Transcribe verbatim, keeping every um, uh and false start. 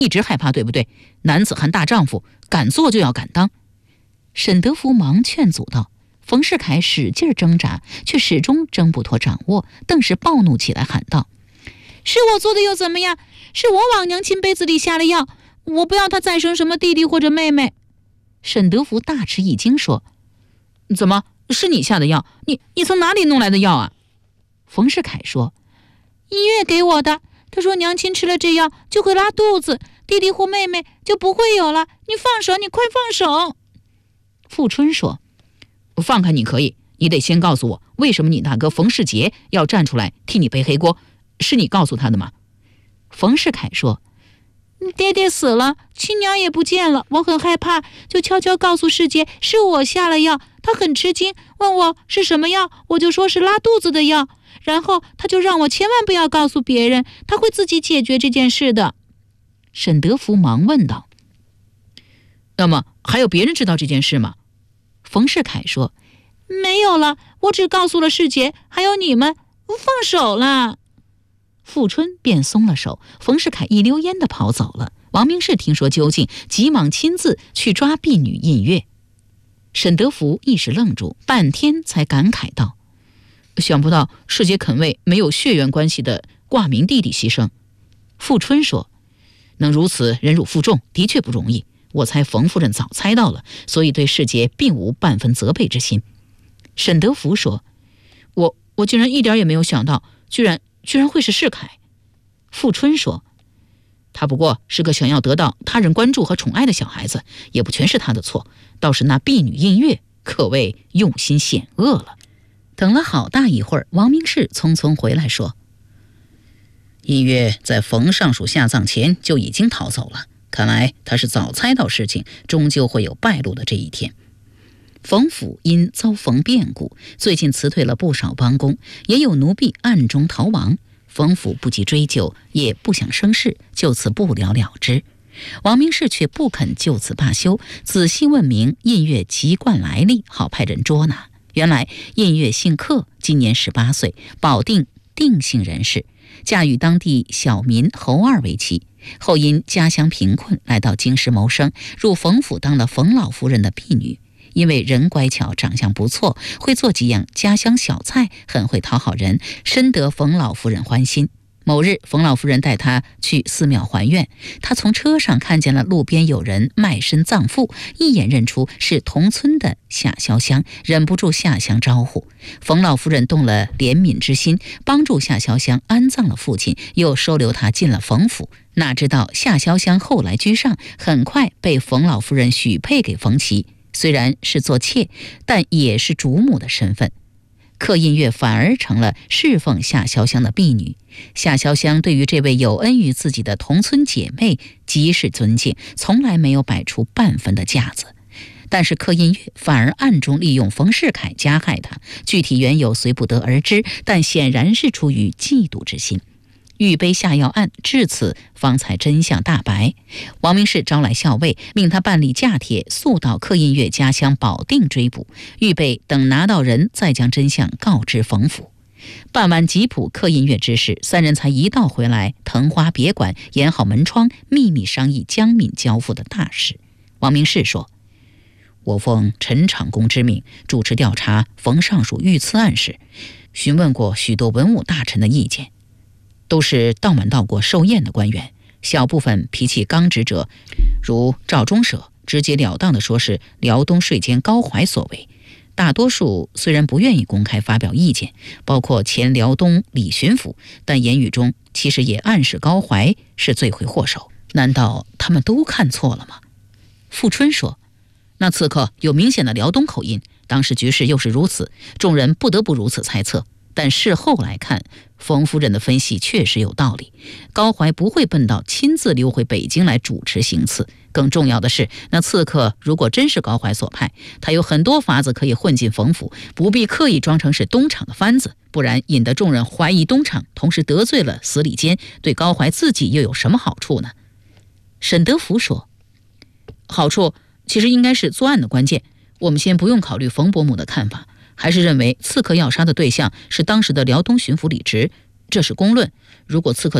一直害怕，对不对？男子汉大丈夫，敢做就要敢当。沈德福忙劝阻道。冯世凯使劲挣扎，却始终挣不脱掌握，顿时暴怒起来，喊道：是我做的又怎么样？是我往娘亲杯子里下了药，我不要她再生什么弟弟或者妹妹。沈德福大吃一惊，说：怎么是你下的药？你你从哪里弄来的药啊？冯世凯说：医院给我的，他说娘亲吃了这药就会拉肚子，弟弟或妹妹就不会有了，你放手，你快放手。富春说：放开你可以，你得先告诉我，为什么你大哥冯世杰要站出来替你背黑锅？是你告诉他的吗？冯世凯说：爹爹死了，亲娘也不见了，我很害怕，就悄悄告诉世杰是我下了药，他很吃惊，问我是什么药，我就说是拉肚子的药，然后他就让我千万不要告诉别人，他会自己解决这件事的。沈德福忙问道：那么还有别人知道这件事吗？冯世凯说：没有了，我只告诉了世杰，还有你们，放手了。富春便松了手，冯世凯一溜烟地跑走了。王明士听说究竟，急忙亲自去抓婢女印月。沈德福一时愣住，半天才感慨道：想不到世杰肯为没有血缘关系的挂名弟弟牺牲。富春说：能如此忍辱负重，的确不容易。我猜冯夫人早猜到了，所以对世杰并无半分责备之心。沈德福说：我我竟然一点也没有想到，居然居然会是世凯。富春说：他不过是个想要得到他人关注和宠爱的小孩子，也不全是他的错，倒是那婢女印月可谓用心险恶了。等了好大一会儿，王明士匆匆回来说：印月在冯尚书下葬前就已经逃走了，看来他是早猜到事情终究会有败露的这一天。冯府因遭逢变故，最近辞退了不少帮工，也有奴婢暗中逃亡。冯府不及追究，也不想生事，就此不了了之。王明士却不肯就此罢休，仔细问明印月籍贯来历，好派人捉拿。原来印月姓克，今年十八岁，保定定姓人士，嫁与当地小民侯二为妻，后因家乡贫困来到京师谋生，入冯府当了冯老夫人的婢女。因为人乖巧，长相不错，会做几样家乡小菜，很会讨好人，深得冯老夫人欢心。某日，冯老夫人带他去寺庙还愿，他从车上看见了路边有人卖身葬父，一眼认出是同村的夏潇湘，忍不住下乡招呼。冯老夫人动了怜悯之心，帮助夏潇湘安葬了父亲，又收留他进了冯府。哪知道夏潇湘后来居上，很快被冯老夫人许配给冯琦，虽然是做妾，但也是主母的身份。克印月反而成了侍奉夏潇湘的婢女。夏潇湘对于这位有恩于自己的同村姐妹极是尊敬，从来没有摆出半分的架子。但是克印月反而暗中利用冯世凯加害他，具体缘由虽不得而知，但显然是出于嫉妒之心。玉杯下药案至此方才真相大白。王明士招来校尉，命他办理假帖，速到克印月家乡保定追捕，预备等拿到人再将真相告知冯府。办完吉普克印月之事，三人才一道回来，腾花别馆，掩好门窗，秘密商议江敏交付的大事。王明士说：我奉陈长公之命，主持调查冯尚书遇刺案时，询问过许多文武大臣的意见，都是到满到过寿宴的官员，小部分脾气刚直者，如赵中舍，直截了当地说是辽东税监高怀所为。大多数虽然不愿意公开发表意见，包括前辽东李巡抚，但言语中其实也暗示高怀是罪魁祸首。难道他们都看错了吗？富春说：那刺客有明显的辽东口音，当时局势又是如此，众人不得不如此猜测。但事后来看，冯夫人的分析确实有道理，高怀不会笨到亲自溜回北京来主持行刺。更重要的是，那刺客如果真是高怀所派，他有很多法子可以混进冯府，不必刻意装成是东厂的番子，不然引得众人怀疑东厂，同时得罪了司礼监，对高怀自己又有什么好处呢？沈德福说：好处其实应该是作案的关键，我们先不用考虑冯伯母的看法，还是认为刺客要杀的对象是当时的辽东巡抚李直，这是公论。如果刺客